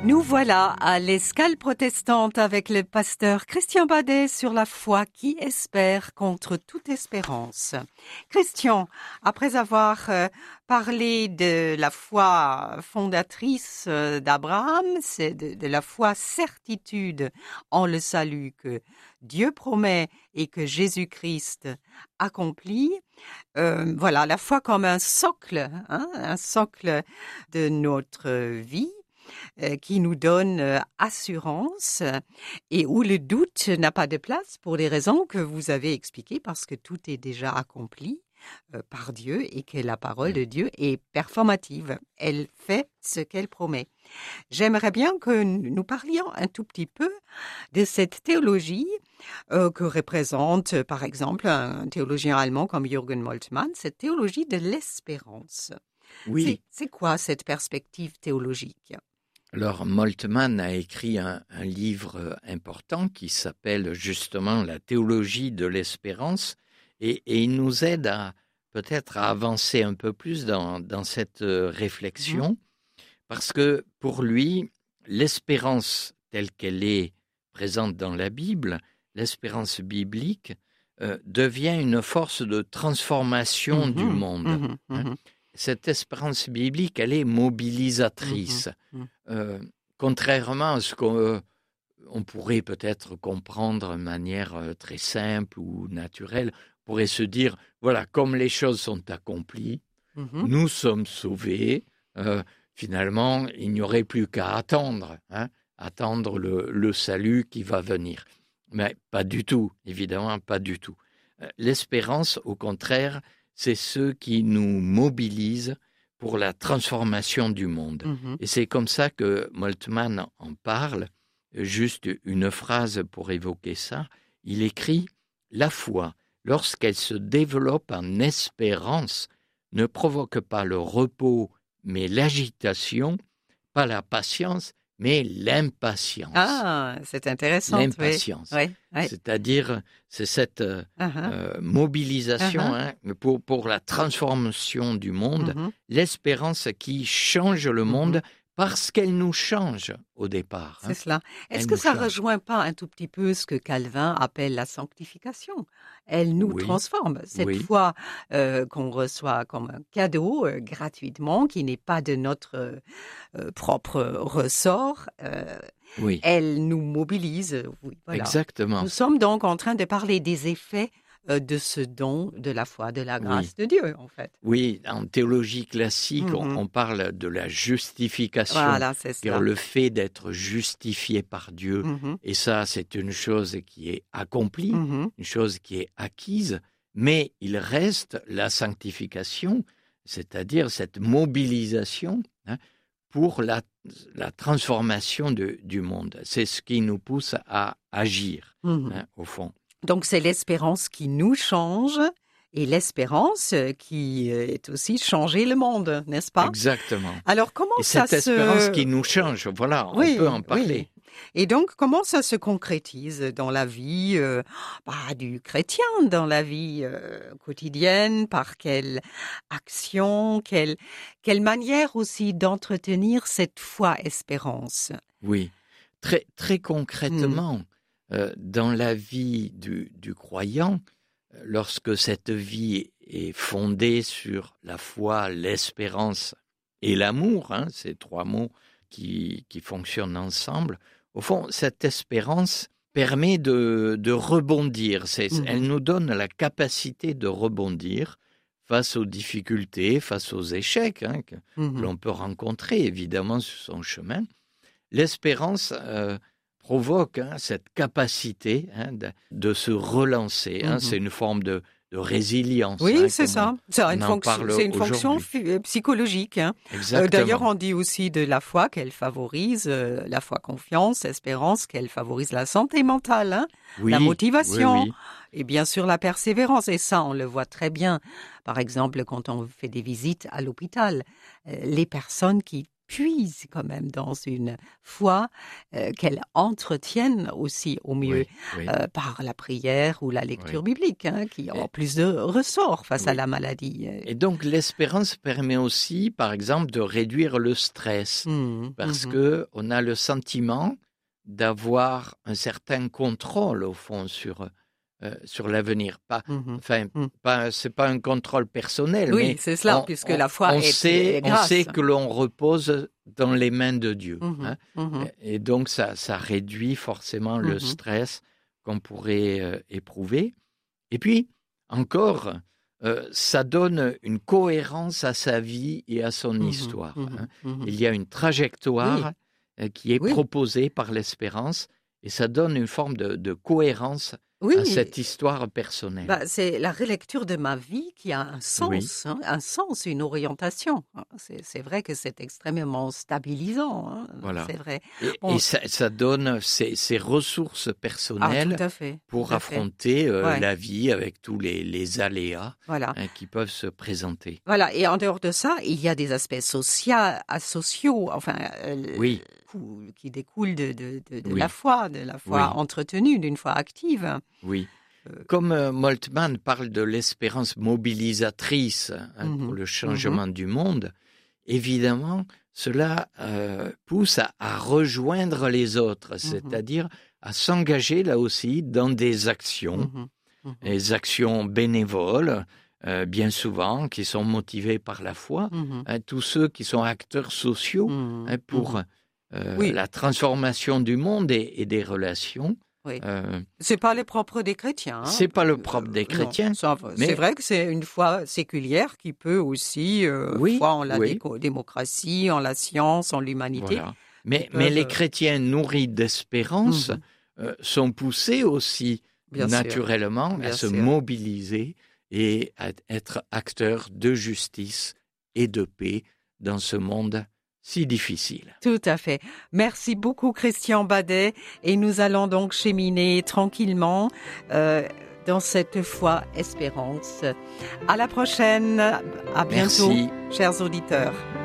Nous voilà à l'Escale protestante avec le pasteur Christian Badet sur la foi qui espère contre toute espérance. Christian, après avoir parlé de la foi fondatrice d'Abraham, c'est de la foi certitude en le salut que Dieu promet et que Jésus-Christ accomplit, voilà, la foi comme un socle de notre vie, qui nous donne assurance et où le doute n'a pas de place pour les raisons que vous avez expliquées, parce que tout est déjà accompli par Dieu et que la parole de Dieu est performative. Elle fait ce qu'elle promet. J'aimerais bien que nous parlions un tout petit peu de cette théologie que représente, par exemple, un théologien allemand comme Jürgen Moltmann, cette théologie de l'espérance. Oui. C'est quoi cette perspective théologique ? Alors, Moltmann a écrit un livre important qui s'appelle justement La théologie de l'espérance et il nous aide peut-être à avancer un peu plus dans cette réflexion parce que pour lui, l'espérance telle qu'elle est présente dans la Bible, l'espérance biblique, devient une force de transformation du monde. Cette espérance biblique, elle est mobilisatrice. Contrairement à ce qu'on pourrait peut-être comprendre de manière très simple ou naturelle, on pourrait se dire, voilà, comme les choses sont accomplies, nous sommes sauvés, finalement, il n'y aurait plus qu'à attendre, attendre le salut qui va venir. Mais pas du tout, évidemment, pas du tout. L'espérance, au contraire, c'est ce qui nous mobilise pour la transformation du monde. Et c'est comme ça que Moltmann en parle. Juste une phrase pour évoquer ça. Il écrit « La foi, lorsqu'elle se développe en espérance, ne provoque pas le repos, mais l'agitation, pas la patience, mais l'impatience. » Ah, c'est intéressant. L'impatience. Oui. C'est-à-dire, c'est cette mobilisation pour la transformation du monde, l'espérance qui change le monde parce qu'elle nous change au départ. C'est cela. Est-ce que ça ne rejoint pas un tout petit peu ce que Calvin appelle la sanctification ? Elle nous transforme. Cette foi qu'on reçoit comme un cadeau gratuitement, qui n'est pas de notre propre ressort, elle nous mobilise. Voilà. Exactement. Nous sommes donc en train de parler des effets de ce don de la foi, de la grâce de Dieu, en fait. Oui, en théologie classique, on parle de la justification, voilà, c'est ça. Le fait d'être justifié par Dieu. Et ça, c'est une chose qui est accomplie, une chose qui est acquise, mais il reste la sanctification, c'est-à-dire cette mobilisation pour la transformation du monde. C'est ce qui nous pousse à agir, au fond. Donc, c'est l'espérance qui nous change et l'espérance qui est aussi changer le monde, n'est-ce pas ? Exactement. Alors, comment et ça cette espérance qui nous change, voilà, on peut en parler. Oui. Et donc, comment ça se concrétise dans la vie du chrétien, dans la vie quotidienne, par quelle action, quelle manière aussi d'entretenir cette foi-espérance ? Oui, très, très concrètement, dans la vie du croyant, lorsque cette vie est fondée sur la foi, l'espérance et l'amour, ces trois mots qui fonctionnent ensemble, au fond, cette espérance permet de rebondir. Elle nous donne la capacité de rebondir face aux difficultés, face aux échecs que l'on peut rencontrer, évidemment, sur son chemin. L'espérance provoque cette capacité de se relancer. C'est une forme de résilience. Oui, c'est ça. C'est une fonction psychologique. D'ailleurs, on dit aussi de la foi qu'elle favorise la foi confiance, espérance, qu'elle favorise la santé mentale, la motivation et bien sûr la persévérance. Et ça, on le voit très bien. Par exemple, quand on fait des visites à l'hôpital, les personnes qui puise quand même dans une foi qu'elle entretienne aussi au mieux par la prière ou la lecture biblique, qui ont plus de ressort face à la maladie. Et donc l'espérance permet aussi, par exemple, de réduire le stress, parce que on a le sentiment d'avoir un certain contrôle au fond sur l'avenir. C'est pas un contrôle personnel, mais c'est cela, puisque la foi on est grâce. On sait que l'on repose dans les mains de Dieu. Et donc ça réduit forcément le stress qu'on pourrait éprouver. Et puis, encore, ça donne une cohérence à sa vie et à son histoire. Il y a une trajectoire qui est proposée par l'espérance, et ça donne une forme de cohérence à cette histoire personnelle. C'est la relecture de ma vie qui a un sens, un sens, une orientation. C'est vrai que c'est extrêmement stabilisant. Voilà. C'est vrai. Et ça donne ces ressources personnelles pour affronter la vie avec tous les aléas qui peuvent se présenter. Voilà. Et en dehors de ça, il y a des aspects sociaux, qui découlent de la foi, entretenue, d'une foi active. Oui. Comme Moltmann parle de l'espérance mobilisatrice pour le changement du monde, évidemment, cela pousse à rejoindre les autres, c'est-à-dire à s'engager là aussi dans des actions, des actions bénévoles, bien souvent, qui sont motivées par la foi, tous ceux qui sont acteurs sociaux pour la transformation du monde et des relations. C'est pas le propre des chrétiens. C'est pas le propre des chrétiens. C'est vrai que c'est une foi séculière qui peut aussi foi en la démocratie, en la science, en l'humanité. Voilà. Mais les chrétiens nourris d'espérance sont poussés aussi naturellement à se mobiliser et à être acteurs de justice et de paix dans ce monde si difficile. Tout à fait. Merci beaucoup, Christian Badet. Et nous allons donc cheminer tranquillement dans cette foi espérance. À la prochaine. À bientôt, chers auditeurs.